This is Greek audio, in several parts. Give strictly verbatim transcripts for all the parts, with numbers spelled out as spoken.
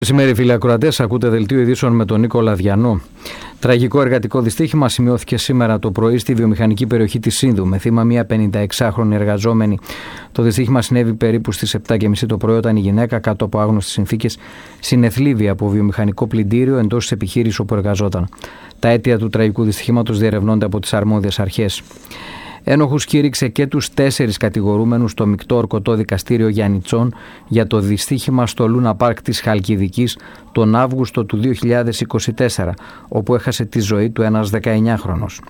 Σήμερα, φίλοι ακροατές, ακούτε δελτίο ειδήσεων με τον Νίκο Λαδιανό. Τραγικό εργατικό δυστύχημα σημειώθηκε σήμερα το πρωί στη βιομηχανική περιοχή της Σύνδου, με θύμα μια πενηνταεξάχρονη εργαζόμενη. Το δυστύχημα συνέβη περίπου στις επτά και μισή το πρωί, όταν η γυναίκα, κάτω από άγνωστες συνθήκες, συνεθλίβη από βιομηχανικό πλυντήριο εντός της επιχείρησης όπου εργαζόταν. Τα αίτια του τραγικού δυστυχήματος διερευνώνται από τις αρμόδιες αρχές. Ένοχους κήρυξε και τους τέσσερις κατηγορούμενους στο μεικτό ορκωτό δικαστήριο Γιαννιτσών για το δυστύχημα στο Λούνα Πάρκ της Χαλκιδικής τον Αύγουστο του δύο χιλιάδες είκοσι τέσσερα, όπου έχασε τη ζωή του ένας δεκαεννιάχρονος.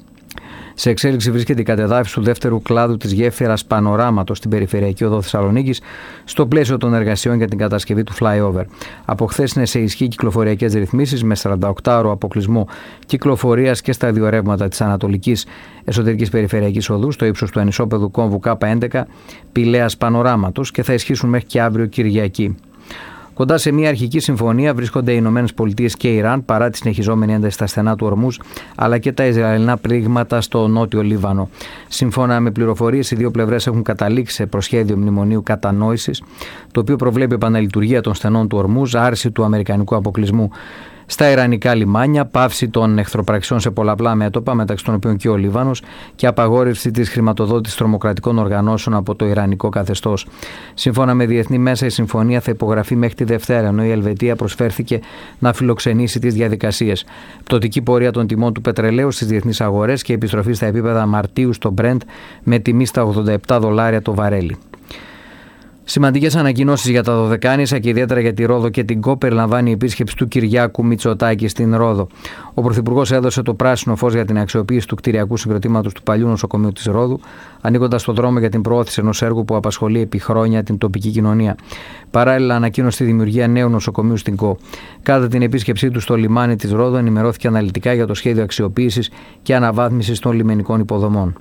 Σε εξέλιξη βρίσκεται η κατεδάφιση του δεύτερου κλάδου της γέφυρας Πανοράματος στην περιφερειακή οδό Θεσσαλονίκης, στο πλαίσιο των εργασιών για την κατασκευή του flyover. Από χθες είναι σε ισχύ κυκλοφοριακές ρυθμίσεις με σαρανταοκτάωρο αποκλεισμό κυκλοφορίας και στα δύο ρεύματα της Ανατολικής Εσωτερικής Περιφερειακής Οδού στο ύψος του ανισόπεδου κόμβου Κ έντεκα Πηλαίας Πανοράματος και θα ισχύσουν μέχρι και αύριο Κυριακή. Κοντά σε μια αρχική συμφωνία βρίσκονται οι Ηνωμένες Πολιτείες και Ιράν, παρά τη συνεχιζόμενη ένταση στα στενά του Ορμούζ, αλλά και τα Ισραηλινά πλήγματα στο νότιο Λίβανο. Σύμφωνα με πληροφορίες, οι δύο πλευρές έχουν καταλήξει σε προσχέδιο μνημονίου κατανόησης, το οποίο προβλέπει επαναλειτουργία των στενών του Ορμούζ, άρση του αμερικανικού αποκλεισμού στα ιρανικά λιμάνια, πάυση των εχθροπραξιών σε πολλαπλά μέτωπα, μεταξύ των οποίων και ο Λίβανος, και απαγόρευση της χρηματοδότησης τρομοκρατικών οργανώσεων από το ιρανικό καθεστώς. Σύμφωνα με διεθνή μέσα, η συμφωνία θα υπογραφεί μέχρι τη Δευτέρα, ενώ η Ελβετία προσφέρθηκε να φιλοξενήσει τις διαδικασίες. Πτωτική πορεία των τιμών του πετρελαίου στις διεθνείς αγορές και επιστροφή στα επίπεδα Μαρτίου στο Brent με τιμή στα ογδόντα επτά δολάρια το βαρέλι. Σημαντικές ανακοινώσεις για τα Δωδεκάνησα και ιδιαίτερα για τη Ρόδο και την ΚΟ περιλαμβάνει η επίσκεψη του Κυριάκου Μητσοτάκη στην Ρόδο. Ο Πρωθυπουργός έδωσε το πράσινο φως για την αξιοποίηση του κτηριακού συγκροτήματος του παλιού νοσοκομείου της Ρόδου, ανοίγοντας τον δρόμο για την προώθηση ενός έργου που απασχολεί επί χρόνια την τοπική κοινωνία. Παράλληλα, ανακοίνωσε τη δημιουργία νέου νοσοκομείου στην ΚΟ. Κατά την επίσκεψή του στο λιμάνι της Ρόδου, ενημερώθηκε αναλυτικά για το σχέδιο αξιοποίησης και αναβάθμισης των λιμενικών υποδομών.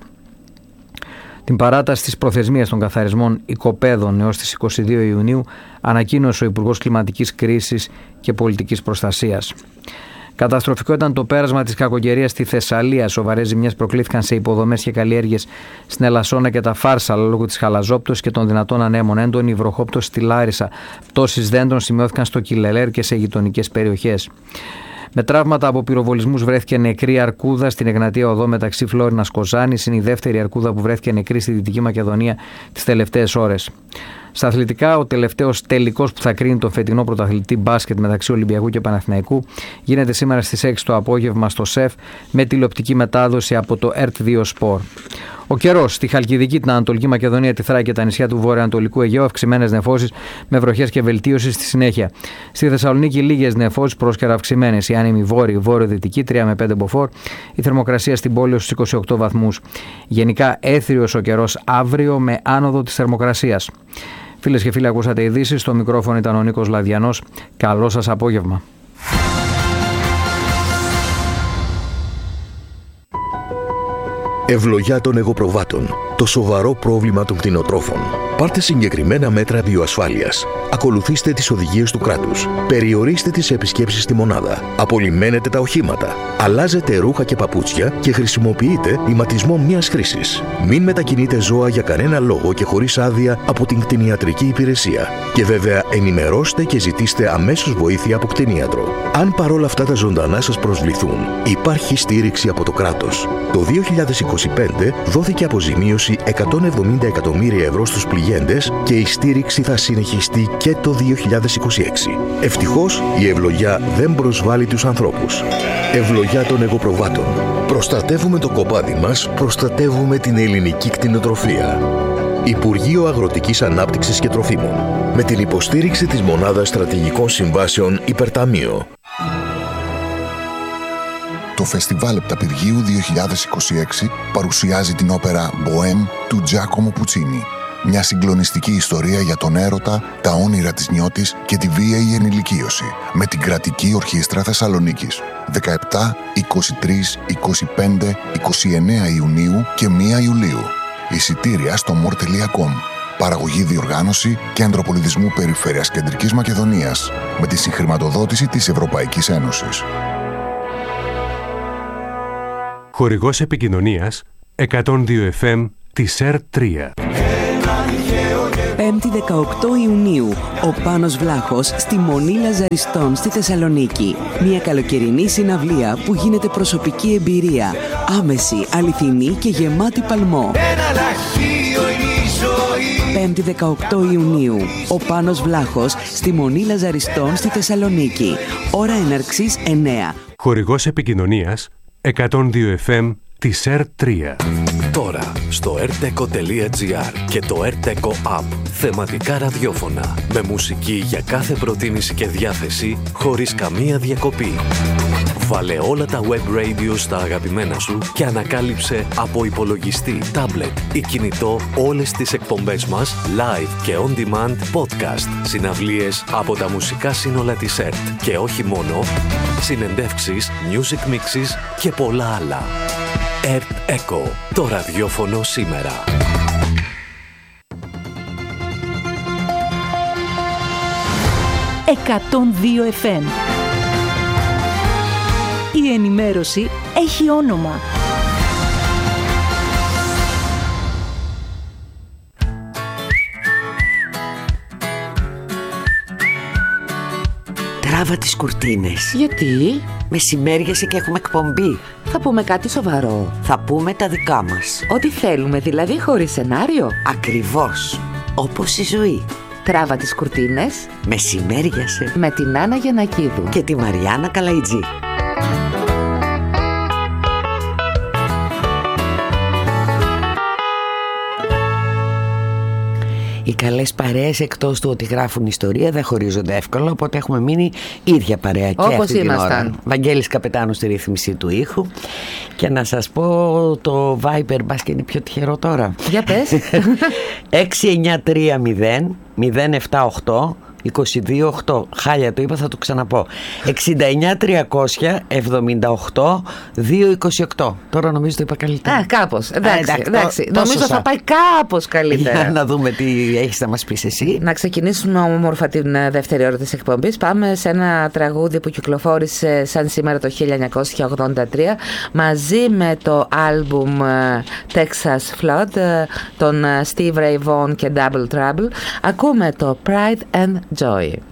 Την παράταση της προθεσμίας των καθαρισμών οικοπαίδων έως τις είκοσι δύο Ιουνίου ανακοίνωσε ο Υπουργός Κλιματικής Κρίσης και Πολιτικής Προστασίας. Καταστροφικό ήταν το πέρασμα της κακοκαιρίας στη Θεσσαλία. Σοβαρές ζημιές προκλήθηκαν σε υποδομές και καλλιέργειες στην Ελασσόνα και τα Φάρσαλα λόγω της χαλαζόπτωσης και των δυνατών ανέμων. Έντονη βροχόπτωση στη Λάρισα. Πτώσεις δέντρων σημειώθηκαν στο Κιλελέρ και σε γειτονικές περιοχές. Με τραύματα από πυροβολισμούς βρέθηκε νεκρή αρκούδα στην Εγνατία Οδό μεταξύ Φλόρινας Κοζάνης. Είναι η δεύτερη αρκούδα που βρέθηκε νεκρή στη Δυτική Μακεδονία τις τελευταίες ώρες. Στα αθλητικά, ο τελευταίος τελικός που θα κρίνει τον φετινό πρωταθλητή μπάσκετ μεταξύ Ολυμπιακού και Παναθηναϊκού γίνεται σήμερα στις έξι το απόγευμα στο ΣΕΦ με τηλεοπτική μετάδοση από το ΕΡΤ δύο Σπορ. Ο καιρός στη Χαλκιδική, την Ανατολική Μακεδονία, τη Θράκη και τα νησιά του βορειοανατολικού Αιγαίου, αυξημένες νεφώσεις με βροχές και βελτίωση στη συνέχεια. Στη Θεσσαλονίκη, λίγες νεφώσεις, πρόσκαιρα αυξημένες. Οι άνεμοι βόρειοι, βόρειο-δυτικοί, τρία με πέντε μποφόρ. Η θερμοκρασία στην πόλη στους είκοσι οκτώ βαθμούς. Γενικά έθριος ο καιρός αύριο με άνοδο της θερμοκρασίας. Φίλες και φίλοι, ακούσατε ειδήσεις. Στο μικρόφωνο ήταν ο Νίκος Λαδιανός. Καλό σας απόγευμα. Ευλογιά των εγωπροβάτων. Το σοβαρό πρόβλημα των κτηνοτρόφων. Πάρτε συγκεκριμένα μέτρα βιοασφάλειας. Ακολουθήστε τις οδηγίες του κράτους. Περιορίστε τις επισκέψεις στη μονάδα. Απολυμμένετε τα οχήματα. Αλλάζετε ρούχα και παπούτσια και χρησιμοποιείτε ηματισμό μίας χρήσης. Μην μετακινείτε ζώα για κανένα λόγο και χωρίς άδεια από την κτηνιατρική υπηρεσία. Και βέβαια ενημερώστε και ζητήστε αμέσως βοήθεια από κτηνίατρο. Αν παρόλα αυτά τα ζωντανά σας προσβληθούν, υπάρχει στήριξη από το κράτος. Το δύο χιλιάδες είκοσι πέντε δόθηκε αποζημίωση εκατόν εβδομήντα εκατομμύρια ευρώ στους πληγέντες και η στήριξη θα συνεχιστεί και το δύο χιλιάδες είκοσι έξι. Ευτυχώς η ευλογιά δεν προσβάλλει τους ανθρώπους. Ευλογιά των εγωπροβάτων. Προστατεύουμε το κοπάδι μας, προστατεύουμε την ελληνική κτηνοτροφία. Υπουργείο Αγροτικής Ανάπτυξης και Τροφίμων. Με την υποστήριξη της Μονάδας Στρατηγικών Συμβάσεων Υπερταμείο. Το Φεστιβάλ Επταπηργίου δύο χιλιάδες είκοσι έξι παρουσιάζει την όπερα «Μποέμ» του Τζάκομο Πουτσίνι. Μια συγκλονιστική ιστορία για τον έρωτα, τα όνειρα της νιώτης και τη βίαιη ενηλικίωση. Με την Κρατική Ορχήστρα Θεσσαλονίκης. δεκαεπτά, είκοσι τρία, είκοσι πέντε, είκοσι εννέα Ιουνίου και πρώτη Ιουλίου. Εισιτήρια στο μορ τελεία κομ. Παραγωγή, διοργάνωση, Κέντρο Πολιτισμού Περιφέρειας Κεντρικής Μακεδονίας. Με τη συγχρηματοδότηση της Ευρωπαϊκής Ένωσης. Χορηγός επικοινωνίας εκατόν δύο εφ εμ της ΕΡΤ τρία. Πέμπτη δεκαοκτώ Ιουνίου, ο Πάνος Βλάχος στη Μονή Λαζαριστών στη Θεσσαλονίκη. Μια καλοκαιρινή συναυλία που γίνεται προσωπική εμπειρία, άμεση, αληθινή και γεμάτη παλμό. Πέμπτη δεκαοκτώ Ιουνίου, ο Πάνος Βλάχος στη Μονή Λαζαριστών στη Θεσσαλονίκη. Ώρα έναρξης εννέα. Χορηγός επικοινωνίας εκατόν δύο εφ εμ της ερ τρία. Τώρα στο ερτέκο τελεία τζι άρ και το ερτέκο App. Θεματικά ραδιόφωνα με μουσική για κάθε προτίμηση και διάθεση χωρίς καμία διακοπή. Βάλε όλα τα web radio στα αγαπημένα σου και ανακάλυψε από υπολογιστή, tablet ή κινητό όλες τις εκπομπές μας live και on demand podcast, συναυλίες από τα μουσικά σύνολα της ΕΡΤ και όχι μόνο, συνεντεύξεις, music mixes και πολλά άλλα. ΕΡΤ Echo, το ραδιόφωνο σήμερα. εκατόν δύο εφ εμ. Η ενημέρωση έχει όνομα. Τράβα τις κουρτίνες. Γιατί? Μεσημέριασε και έχουμε εκπομπή. Θα πούμε κάτι σοβαρό. Θα πούμε τα δικά μας. Ό,τι θέλουμε, δηλαδή χωρίς σενάριο. Ακριβώς. Όπως η ζωή. Τράβα τις κουρτίνες. Μεσημέριασε. Με την Άννα Γιαννακίδου. Και τη Μαριάννα Καλαϊτζή. Οι καλές παρέες, εκτός του ότι γράφουν ιστορία, δεν χωρίζονται εύκολα, οπότε έχουμε μείνει ίδια παρέα και όπως αυτή ήμασταν. την ώρα. Βαγγέλης Καπετάνου στη ρύθμιση του ήχου. Και να σας πω το Viber, μπας και είναι πιο τυχερό τώρα. Για πες. έξι εννιά τρία μηδέν μηδέν επτά οκτώ είκοσι δύο οκτώ. Χάλια το είπα, θα το ξαναπώ. εξήντα εννιά τριακόσια εβδομήντα οκτώ διακόσια είκοσι οκτώ. Τώρα νομίζω το είπα καλύτερα. Α, κάπως. Εντάξει, Α, εντάξει, εντάξει. το, νομίζω θα πάει κάπως καλύτερα. Για να δούμε τι έχεις να μας πεις εσύ. Να ξεκινήσουμε όμορφα την δεύτερη ώρα της εκπομπής. Πάμε σε ένα τραγούδι που κυκλοφόρησε σαν σήμερα το χίλια εννιακόσια ογδόντα τρία μαζί με το άλμπουμ Texas Flood των Steve Ray Vaughan και Double Trouble. Ακούμε το Pride and Joy.